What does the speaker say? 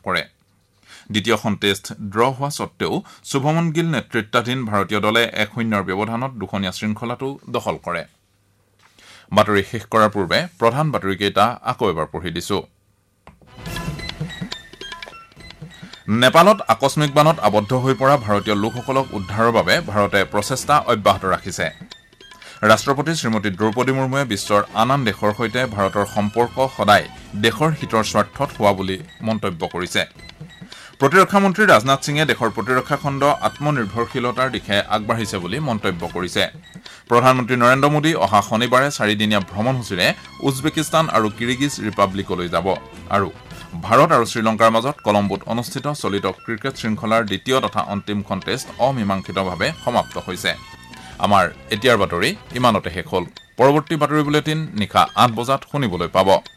কৰে দ্বিতীয়খন test draw হোৱা সত্ত্বেও শুভমন গিল নেতৃত্বাধীন ভাৰতীয় দলে 1-0 ব্যৱধানত দুখনীয়া শৃংখলাটো দখল কৰে বাতৰি শেষ কৰাৰ পূৰ্বে প্ৰধান বাতৰিকেইটা আকৌ এবাৰ পঢ়ি দিছো নেপালত আকস্মিক বানত আবদ্ধ হৈ পৰা ভাৰতীয় লোকসকলক উদ্ধাৰৰ বাবে ভাৰতে প্ৰচেষ্টা অব্যাহত ৰাখিছে ৰাষ্ট্ৰপতি শ্ৰীমতী দ্ৰৌপদী মুৰ্মুৱে বিশ্বৰ আন দেশৰ সৈতে ভাৰতৰ সম্পৰ্ক সদায় দেশৰ হিতৰ স্বাৰ্থত হোৱা বুলি মন্তব্য কৰিছে প্ৰতিৰক্ষা মন্ত্ৰী ৰাজনাথ সিঙে দেশৰ প্ৰতিৰক্ষা খণ্ড আত্মনিৰ্ভৰশীলতাৰ দিশে আগবাঢ়িছে বুলি মন্তব্য কৰিছে প্ৰধানমন্ত্ৰী নৰেন্দ্ৰ মোদী অহা শনিবাৰে 4-দিনীয়া ভ্ৰমণসূচীৰে উজবেকিস্তান আৰু কিৰগিজ ৰিপাব্লিকলৈ যাব আৰু ভাৰত আৰু শ্ৰীলংকাৰ মাজত কলম্বোত অনুষ্ঠিত চলিত ক্ৰিকেট শৃংখলাৰ দ্বিতীয় তথা অন্তিমখন টেষ্ট অমীমাংসিতভাৱে সমাপ্ত হৈছে আমাৰ এতিয়াৰ বাতৰি ইমানতে শেষ হ'ল পৰৱৰ্তী বাতৰি বুলেটিন নিশা 8 বজাত শুনিবলৈ পাব